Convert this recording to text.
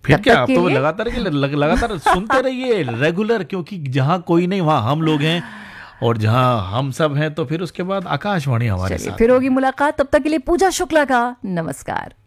फिर क्या, आप तो लगातार सुनते रहिए रेगुलर, क्योंकि जहाँ कोई नहीं वहाँ हम लोग हैं, और जहाँ हम सब हैं तो फिर उसके बाद आकाशवाणी हमारे साथ। फिर होगी मुलाकात, तब तक के लिए पूजा शुक्ला का नमस्कार।